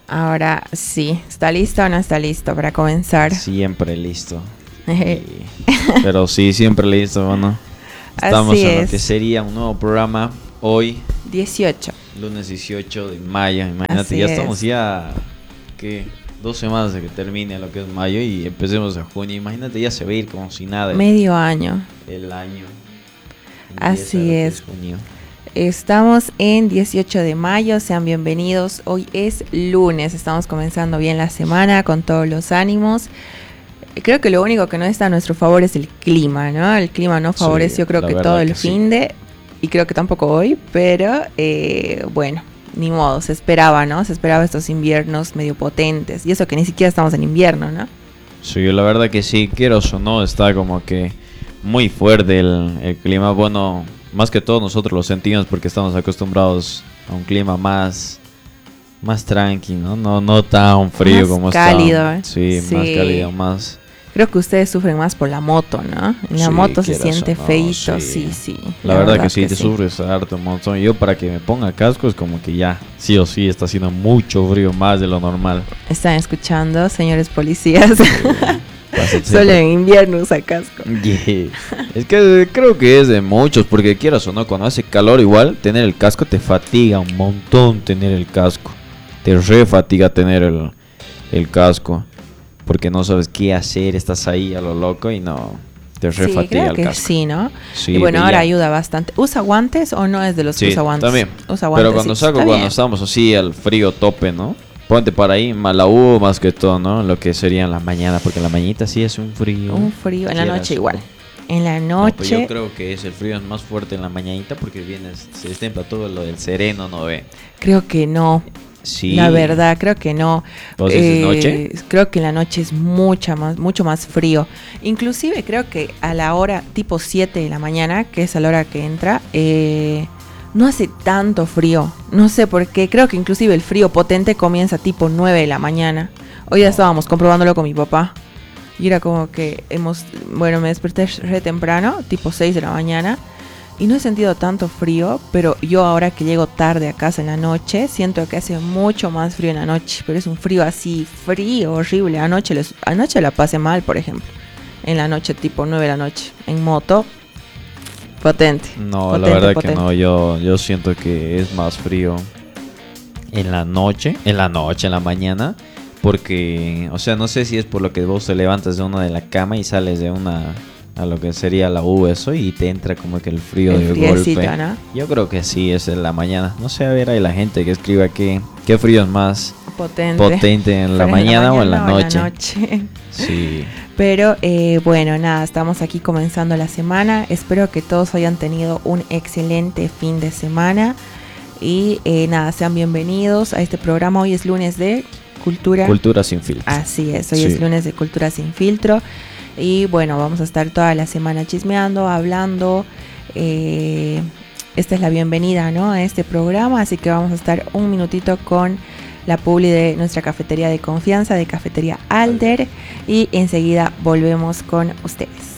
Ahora sí, ¿está listo o no está listo para comenzar? Siempre listo. Pero sí, siempre listo, bueno. Estamos Así en es. lo que sería un nuevo programa hoy, 18. lunes 18 de mayo. Imagínate, Así ya es. estamos ¿qué? 2 semanas de que termine lo que es mayo y empecemos a junio. Imagínate, ya se va a ir como si nada Medio año. el año. Así Empieza lo que es. junio. Estamos en 18 de mayo, sean bienvenidos. Hoy es lunes, estamos comenzando bien la semana con todos los ánimos. Creo que lo único que no está a nuestro favor es el clima, ¿no? El clima no favoreció, Sí, creo la que verdad todo el que sí. fin de, y creo que tampoco hoy, pero bueno, ni modo, se esperaba, ¿no? Se esperaba estos inviernos medio potentes, y eso que ni siquiera estamos en invierno, ¿no? Sí, la verdad que sí, quieras o no, está como que muy fuerte el clima. Bueno, más que todo nosotros lo sentimos porque estamos acostumbrados a un clima más tranqui, ¿no? No tan frío Más como cálido, está. Sí, sí. más cálido, más. Creo que ustedes sufren más por la moto, ¿no? En la Sí, moto se quieras siente o no, feíto, sí. sí. La verdad que sí, te sufres harto un montón. Yo para que me ponga casco es como que ya, sí o sí, está haciendo mucho frío, más de lo normal. Están escuchando, señores policías. Pásate Solo siempre. en invierno usa casco. Yeah. Es que creo que es de muchos, porque quieras o no, cuando hace calor igual, tener el casco te fatiga un montón tener el casco. Te refatiga tener el casco, porque no sabes qué hacer, estás ahí a lo loco y no, te Sí, refatiga creo el que casco. sí, ¿no? Sí, Y bueno, que ahora ya. ayuda bastante. ¿Usa guantes o no es de los que Sí, usa guantes? también. Usa guantes, Pero cuando sí, saco, está cuando bien. estamos así al frío tope, ¿no? Ponte para ahí, la U más que todo, ¿no? Lo que sería en la mañana, porque en la mañanita sí es un frío. Un frío, en la Quieras noche o igual. no. En la No, pero noche, yo creo que el frío es más fuerte en la mañanita porque se destempla todo lo del sereno, ¿no ve? creo que no. Sí. La verdad, creo que no. ¿Vos dices noche? Creo que en la noche es mucho más frío. Inclusive creo que a la hora tipo 7 de la mañana, que es a la hora que entra, no hace tanto frío. No sé por qué. Creo que inclusive el frío potente comienza tipo 9 de la mañana. Hoy ya estábamos comprobándolo con mi papá. Y era como que me desperté re temprano, tipo 6 de la mañana. Y no he sentido tanto frío, pero yo ahora que llego tarde a casa en la noche, siento que hace mucho más frío en la noche. Pero es un frío así, frío, horrible. Anoche la pasé mal, por ejemplo. En la noche, tipo 9 de la noche, en moto. Potente. No, potente, la verdad potente. que no, yo siento que es más frío en la mañana, porque, o sea, no sé si es por lo que vos te levantas de la cama y sales a lo que sería la U, eso, y te entra como que el frío El de friecito, golpe. ¿no? Yo creo que sí, es en la mañana. No sé, a ver, hay la gente que escriba qué frío es más potente en la Pero mañana o en la noche. noche. Sí. Pero bueno, nada, estamos aquí comenzando la semana. Espero que todos hayan tenido un excelente fin de semana. Y nada, sean bienvenidos a este programa. Hoy es lunes de Cultura sin filtro. Así es, hoy Sí. es lunes de Cultura sin filtro. Y bueno, vamos a estar toda la semana chismeando, hablando. Esta es la bienvenida, ¿no?, a este programa. Así que vamos a estar un minutito con la publi de nuestra cafetería de confianza, de Cafetería Alder. Y enseguida volvemos con ustedes.